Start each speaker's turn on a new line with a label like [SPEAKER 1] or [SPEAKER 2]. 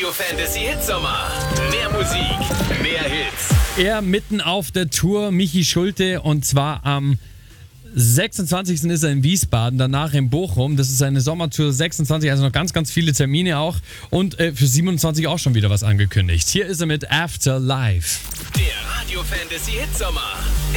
[SPEAKER 1] Radio Fantasy Hitsommer. Mehr Musik, mehr Hits.
[SPEAKER 2] Er mitten auf der Tour, Michi Schulte, und zwar am 26. ist er in Wiesbaden, danach in Bochum. Das ist seine Sommertour 26, also noch ganz, ganz viele Termine auch. Und für 27 auch schon wieder was angekündigt. Hier ist er mit Afterlife.
[SPEAKER 1] Der Radio Fantasy Hitsommer.